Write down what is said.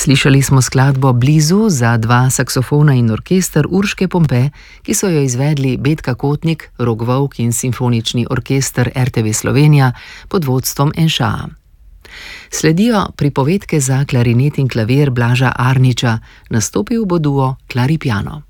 Slišali smo skladbo Blizu za 2 saksofona in orkester Urške Pompe, ki so jo izvedli Betka Kotnik, Rok Volk in Simfonični orkester RTV Slovenija pod vodstvom Enšaa. Sledijo pripovedke za klarinet in klavir Blaža Arniča, nastopil bo duo Claripiano.